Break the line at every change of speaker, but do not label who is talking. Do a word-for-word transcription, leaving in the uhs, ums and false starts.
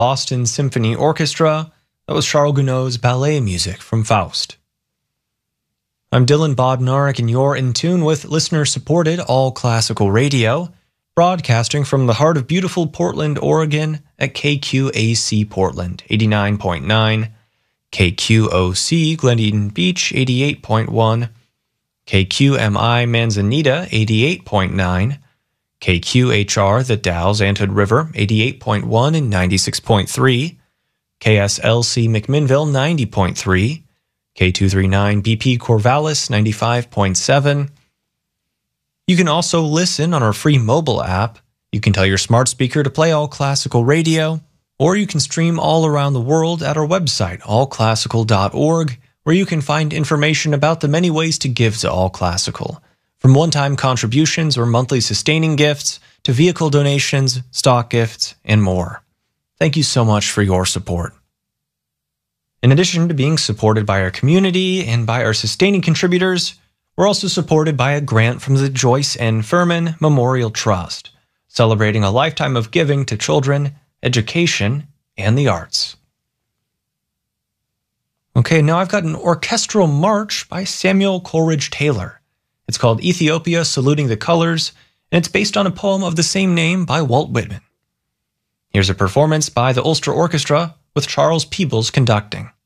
Boston Symphony Orchestra. That was Charles Gounod's ballet music from Faust. I'm Dylan Bodnar, and you're in tune with listener-supported all-classical radio, broadcasting from the heart of beautiful Portland, Oregon at K Q A C Portland, eighty-nine point nine, K Q O C Glen Eden Beach, eighty-eight point one, K Q M I Manzanita, eighty-eight point nine, K Q H R The Dalles Anthood River, eighty-eight point one and ninety-six point three, K S L C McMinnville, ninety point three, K two thirty-nine B P Corvallis, ninety-five point seven. You can also listen on our free mobile app. You can tell your smart speaker to play All Classical Radio, or you can stream all around the world at our website, all classical dot org, where you can find information about the many ways to give to All Classical, from one-time contributions or monthly sustaining gifts to vehicle donations, stock gifts, and more. Thank you so much for your support. In addition to being supported by our community and by our sustaining contributors, we're also supported by a grant from the Joyce N. Furman Memorial Trust, celebrating a lifetime of giving to children, education, and the arts. Okay, now I've got an orchestral march by Samuel Coleridge Taylor. It's called Ethiopia Saluting the Colors, and it's based on a poem of the same name by Walt Whitman. Here's a performance by the Ulster Orchestra with Charles Peebles conducting.